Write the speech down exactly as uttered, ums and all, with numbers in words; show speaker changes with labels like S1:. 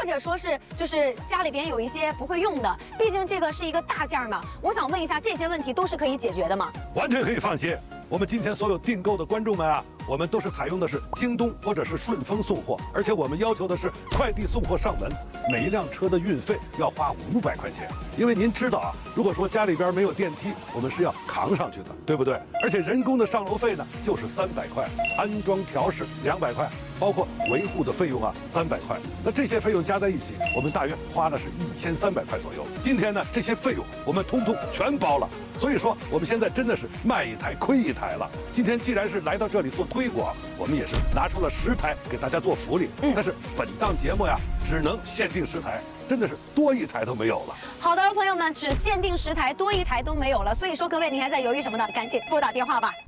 S1: 者说是就是家里边有一些不会用的，毕竟这个是一个大件嘛。我想问一下，这些问题都是可以解决的吗？
S2: 完全可以放心。我们今天所有订购的观众们啊，我们都是采用的是京东或者是顺丰送货，而且我们要求的是快递送货上门，每一辆车的运费要花五百块钱。因为您知道啊，如果说家里边没有电梯，我们是要扛上去的，对不对？而且人工的上楼费呢，就是三百块，安装调试两百块。包括维护的费用啊，三百块。那这些费用加在一起，我们大约花了是一千三百块左右。今天呢，这些费用我们通通全包了。所以说，我们现在真的是卖一台亏一台了。今天既然是来到这里做推广，我们也是拿出了十台给大家做福利。嗯，但是本档节目呀，只能限定十台，真的是多一台都没有了。
S1: 好的，朋友们，只限定十台，多一台都没有了。所以说，各位，你还在犹豫什么呢？赶紧拨打电话吧。